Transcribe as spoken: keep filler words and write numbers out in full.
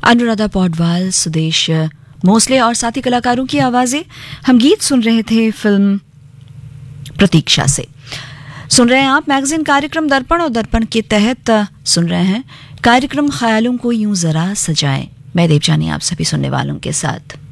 अनुराधा पौडवाल, सुदेश भोसले और साथी कलाकारों की आवाजें। हम गीत सुन रहे थे फिल्म प्रतीक्षा से। सुन रहे हैं आप मैगजीन कार्यक्रम दर्पण, और दर्पण के तहत सुन रहे हैं कार्यक्रम ख्यालों को यूं जरा सजाएं। मैं देवजानी आप सभी सुनने वालों के साथ।